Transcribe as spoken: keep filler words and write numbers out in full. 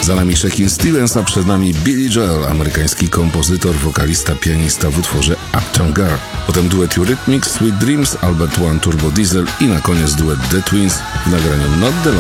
Za nami Shakin' Stevens, a przed nami Billy Joel, amerykański kompozytor, wokalista, pianista w utworze Uptown Girl. Potem duet Eurythmics, Sweet Dreams, Albert One, Turbo Diesel i na koniec duet The Twins w nagraniu Not The